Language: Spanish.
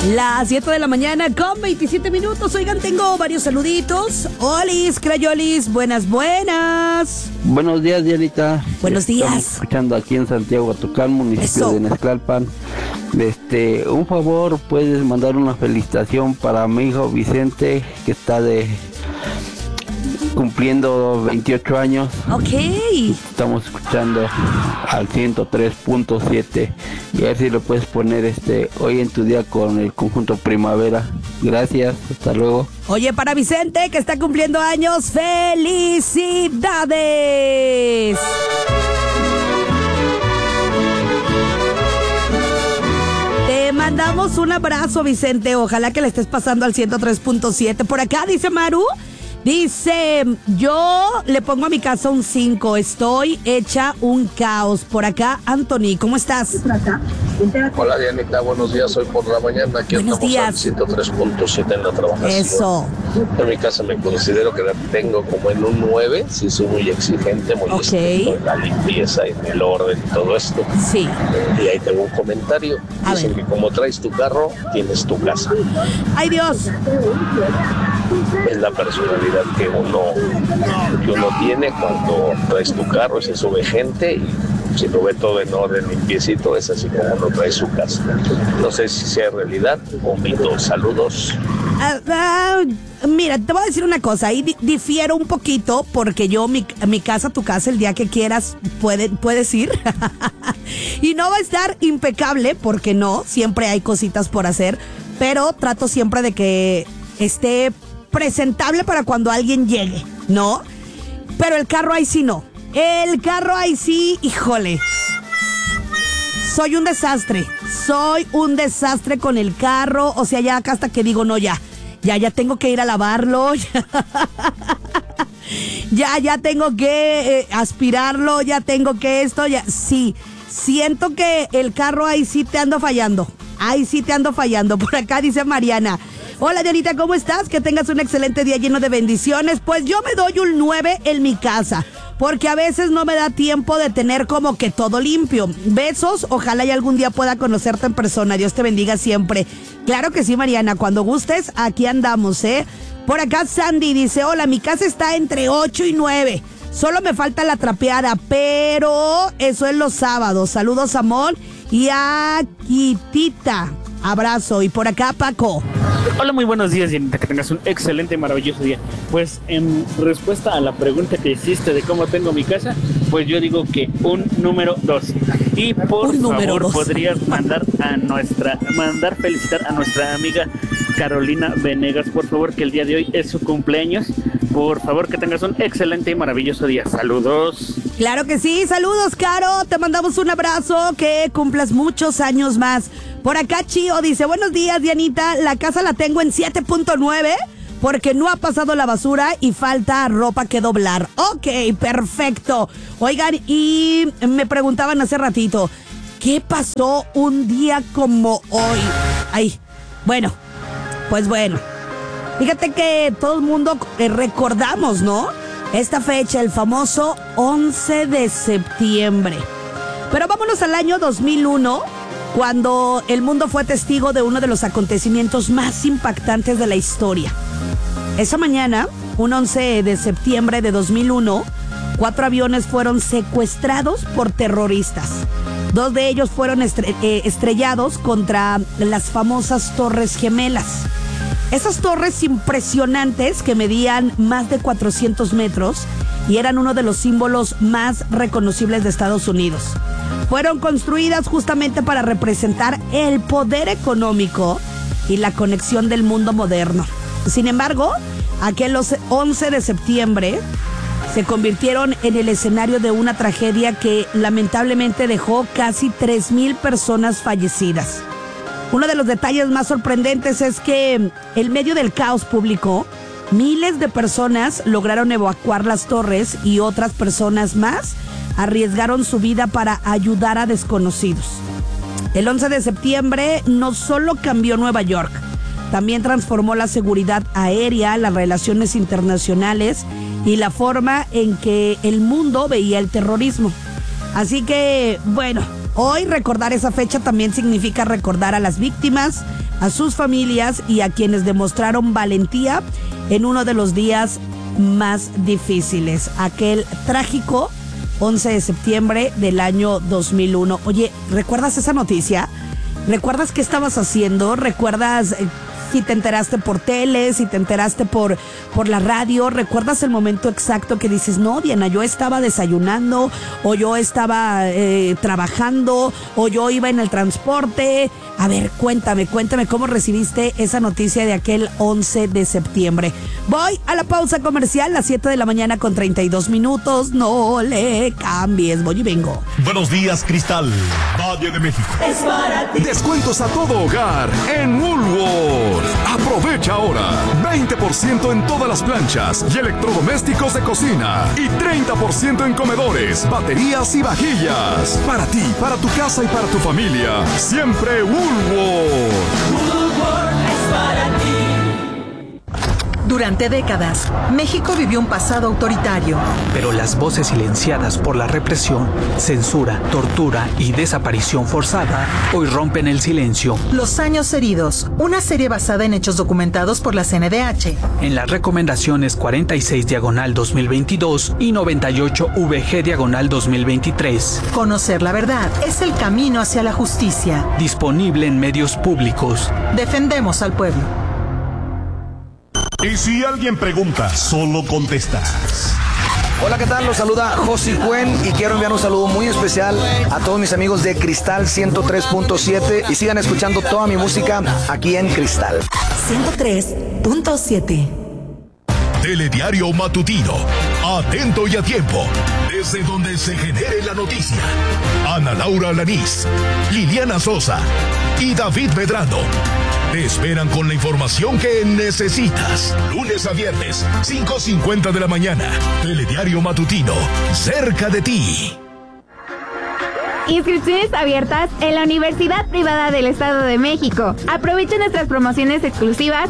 Las 7 de la mañana con 27 minutos. Oigan, tengo varios saluditos. Olis, Crayolis, buenas. Buenos días, Dianita. Buenos días. Estamos escuchando aquí en Santiago Atocán, municipio de Nextlalpan. Un favor, puedes mandar una felicitación para mi hijo Vicente, que está cumpliendo 28 años. Ok. Estamos escuchando al 103.7 y a ver si lo puedes poner hoy en tu día con el conjunto Primavera. Gracias, hasta luego. Oye, para Vicente, que está cumpliendo años, ¡felicidades! Te mandamos un abrazo, Vicente. Ojalá que le estés pasando al 103.7. Por acá dice Maru. Dice, yo le pongo a mi casa un 5, estoy hecha un caos. Por acá, Anthony, ¿cómo estás? Hola, Dianita, buenos días, hoy por la mañana. Aquí buenos días. Estamos al 103.7 en la trabajación. Eso. En mi casa me considero que la tengo como en un 9, sí soy muy exigente, muy estricto en la limpieza, en el orden y todo esto. Sí. Y ahí tengo un comentario. Dicen que como traes tu carro, tienes tu casa. ¡Ay, Dios! Es la personalidad que uno tiene cuando traes tu carro, se sube gente y si lo ve todo en orden, limpiecito, es así como uno trae su casa. No sé si sea realidad o mito. Saludos. Mira, te voy a decir una cosa, ahí difiero un poquito porque yo, mi casa, tu casa, el día que quieras puedes ir y no va a estar impecable porque no, siempre hay cositas por hacer, pero trato siempre de que esté presentable para cuando alguien llegue, ¿no? Pero el carro ahí sí no. El carro ahí sí, híjole. Soy un desastre con el carro, o sea, ya acá hasta que digo, no, ya tengo que ir a lavarlo, ya tengo que aspirarlo, ya tengo que esto, ya, sí, siento que el carro ahí sí te ando fallando, por acá dice Mariana. Hola, Dianita, ¿cómo estás? Que tengas un excelente día lleno de bendiciones. Pues yo me doy un 9 en mi casa, porque a veces no me da tiempo de tener como que todo limpio. Besos, ojalá y algún día pueda conocerte en persona. Dios te bendiga siempre. Claro que sí, Mariana, cuando gustes, aquí andamos, ¿eh? Por acá Sandy dice, hola, mi casa está entre 8 y 9. Solo me falta la trapeada, pero eso es los sábados. Saludos, amor, y a Quitita. Abrazo. Y por acá, Paco. Hola, muy buenos días, Dianita, que tengas un excelente y maravilloso día. Pues en respuesta a la pregunta que hiciste de cómo tengo mi casa, pues yo digo que un número 2. Y por favor, podrías mandar felicitar a nuestra amiga Carolina Venegas, por favor, que el día de hoy es su cumpleaños. Por favor, que tengas un excelente y maravilloso día. Saludos. Claro que sí, saludos, Caro. Te mandamos un abrazo, que cumplas muchos años más. Por acá Chío dice, buenos días, Dianita, la casa la tengo en 7.9 porque no ha pasado la basura y falta ropa que doblar. Ok, perfecto. Oigan, y me preguntaban hace ratito, ¿qué pasó un día como hoy? Ay, bueno, pues bueno. Fíjate que todo el mundo recordamos, ¿no? Esta fecha, el famoso 11 de septiembre. Pero vámonos al año 2001, cuando el mundo fue testigo de uno de los acontecimientos más impactantes de la historia. Esa mañana, un 11 de septiembre de 2001, 4 aviones fueron secuestrados por terroristas. 2 de ellos fueron estrellados contra las famosas Torres Gemelas. Esas torres impresionantes que medían más de 400 metros y eran uno de los símbolos más reconocibles de Estados Unidos. Fueron construidas justamente para representar el poder económico y la conexión del mundo moderno. Sin embargo, aquel 11 de septiembre se convirtieron en el escenario de una tragedia que lamentablemente dejó casi 3,000 personas fallecidas. Uno de los detalles más sorprendentes es que en medio del caos público, miles de personas lograron evacuar las torres y otras personas más arriesgaron su vida para ayudar a desconocidos. El 11 de septiembre no solo cambió Nueva York, también transformó la seguridad aérea, las relaciones internacionales y la forma en que el mundo veía el terrorismo. Así que, bueno, Hoy recordar esa fecha también significa recordar a las víctimas, a sus familias y a quienes demostraron valentía en uno de los días más difíciles, aquel trágico 11 de septiembre del año 2001. Oye, ¿recuerdas esa noticia? ¿Recuerdas qué estabas haciendo? ¿Recuerdas si te enteraste por tele, si te enteraste por la radio? ¿Recuerdas el momento exacto que dices, no, Diana, yo estaba desayunando, o yo estaba trabajando, o yo iba en el transporte? A ver, cuéntame cómo recibiste esa noticia de aquel 11 de septiembre. Voy a la pausa comercial, las 7 de la mañana con 32 minutos. No le cambies, voy y vengo. Buenos días, Cristal, Valle de México. Es para ti. Descuentos a todo hogar en Woolworth. Aprovecha ahora 20% en todas las planchas y electrodomésticos de cocina y 30% en comedores, baterías y vajillas. Para ti, para tu casa y para tu familia. Siempre Woolworth. Woolworth es para ti. Durante décadas, México vivió un pasado autoritario. Pero las voces silenciadas por la represión, censura, tortura y desaparición forzada hoy rompen el silencio. Los años heridos, una serie basada en hechos documentados por la CNDH. En las recomendaciones 46/2022 y 98/VG/2023. Conocer la verdad es el camino hacia la justicia. Disponible en medios públicos. Defendemos al pueblo. Y si alguien pregunta, solo contestas. Hola, ¿qué tal? Los saluda Josi Cuen y quiero enviar un saludo muy especial a todos mis amigos de Cristal 103.7 y sigan escuchando toda mi música aquí en Cristal 103.7. Telediario Matutino, atento y a tiempo, desde donde se genere la noticia. Ana Laura Alanís, Liliana Sosa y David Medrano te esperan con la información que necesitas. Lunes a viernes, 5:50 de la mañana. Telediario Matutino, cerca de ti. Inscripciones abiertas en la Universidad Privada del Estado de México. Aprovecha nuestras promociones exclusivas